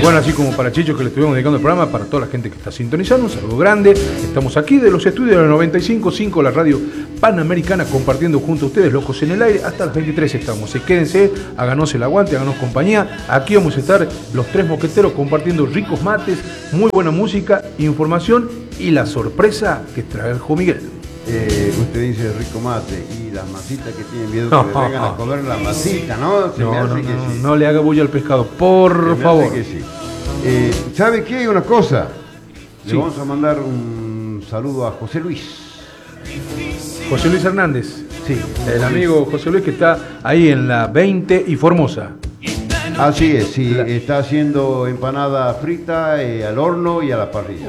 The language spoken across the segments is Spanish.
Bueno, así como para Chicho que le estuvimos dedicando el programa, para toda la gente que está sintonizando, un saludo grande. Estamos aquí de los estudios de la 95.5, la radio Panamericana, compartiendo junto a ustedes, Locos en el Aire, hasta las 23 estamos. Quédense, háganos el aguante, háganos compañía. Aquí vamos a estar los tres mosqueteros compartiendo ricos mates, muy buena música, información y la sorpresa que trajo Miguel. Usted dice rico mate y las masitas que tienen miedo que le vengan a comer la masita, ¿no? No le haga bulla al pescado, por favor. Que sí. ¿Sabe qué? Hay una cosa. Le vamos a mandar un saludo a José Luis. José Luis Hernández. Sí. El amigo José Luis que está ahí en la 20 y Formosa. Así es, sí. Está haciendo empanada frita al horno y a la parrilla.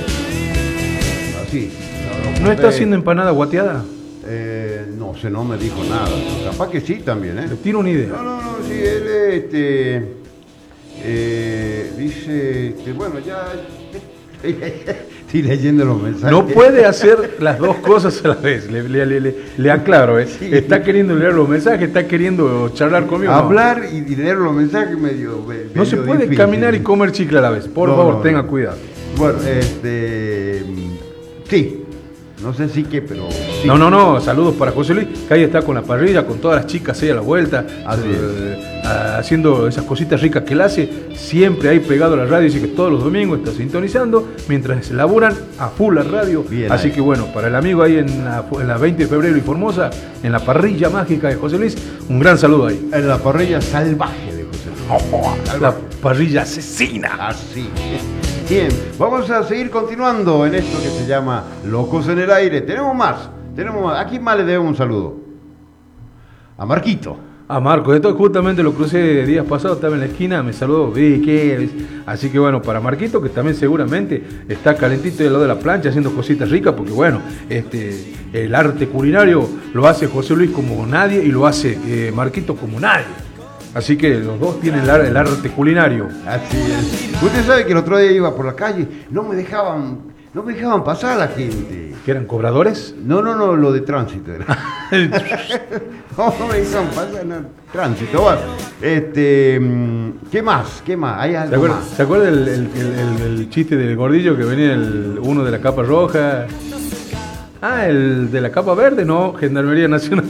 Así. ¿No está haciendo empanada guateada? No sé, no me dijo nada. Capaz que sí también, ¿eh? Le tiro una idea. No, sí, él dice, bueno, ya... Estoy leyendo los mensajes. No puede hacer las dos cosas a la vez, le aclaro, ¿eh? Sí. Está queriendo leer los mensajes, está queriendo charlar conmigo. Hablar y leer los mensajes medio no se puede difícil. Caminar y comer chicle a la vez, por favor, tenga cuidado. Bueno, sí. No sé si qué, pero... Sí. No, saludos para José Luis, que ahí está con la parrilla, con todas las chicas ahí a la vuelta, haciendo esas cositas ricas que él hace, siempre ahí pegado a la radio, dice que todos los domingos está sintonizando, mientras se laburan a full la radio. Bien, así que bueno, para el amigo ahí en la 20 de febrero y Formosa, en la parrilla mágica de José Luis, un gran saludo ahí. En la parrilla salvaje de José Luis. La parrilla asesina. Así. Bien, vamos a seguir continuando en esto que se llama Locos en el Aire. Tenemos más. ¿A quién más le debemos un saludo? A Marquito. A Marco, esto justamente lo crucé días pasados, estaba en la esquina, me saludó, así que bueno, para Marquito, que también seguramente está calentito del lado de la plancha haciendo cositas ricas, porque bueno, el arte culinario lo hace José Luis como nadie y lo hace Marquito como nadie. Así que los dos tienen el arte culinario. Así es. Usted sabe que el otro día iba por la calle, no me dejaban pasar a la gente. ¿Que eran cobradores? No, lo de tránsito era. No me dejaban pasar, no, tránsito. Bueno, ¿qué más? ¿Hay algo más? ¿Se acuerda el chiste del gordillo que venía uno de la capa roja? El de la capa verde, no, Gendarmería Nacional.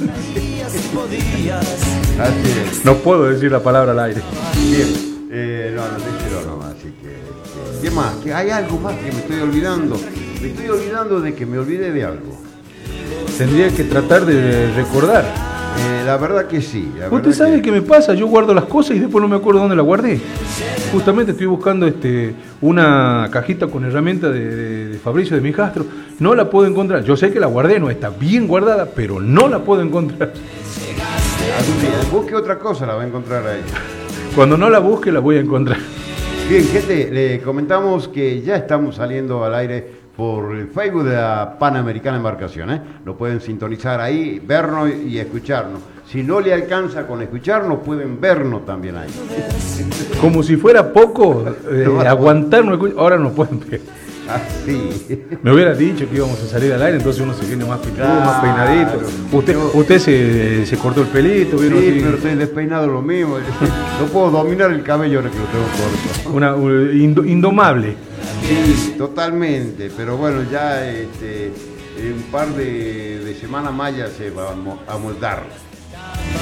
Así es. No puedo decir la palabra al aire. Bien. No, déjelo nomás. Así que, ¿qué más? ¿Hay algo más que me estoy olvidando? Me estoy olvidando de que me olvidé de algo. Tendría que tratar de recordar. La verdad que sí. ¿Usted sabe qué me pasa? Yo guardo las cosas y después no me acuerdo dónde la guardé. Justamente estoy buscando una cajita con herramienta de Fabricio de mi hijastro. No la puedo encontrar. Yo sé que la guardé, no está bien guardada, pero no la puedo encontrar. Busque otra cosa, la va a encontrar ahí. Cuando no la busque, la voy a encontrar. Bien, gente, le comentamos que ya estamos saliendo al aire por el Facebook de la Panamericana Embarcación, ¿eh? Lo pueden sintonizar ahí, vernos y escucharnos. Si no le alcanza con escucharnos, pueden vernos también ahí. Como si fuera poco, aguantarnos, ahora no pueden ver. Así. Me hubiera dicho que íbamos a salir al aire, entonces uno se viene más pintado, más peinadito. Usted se cortó el pelito. Sí, pero estoy despeinado lo mismo. No puedo dominar el cabello ahora que lo tengo corto. Indomable. Sí, totalmente. Pero bueno, ya en un par de semanas más ya se va a moldar.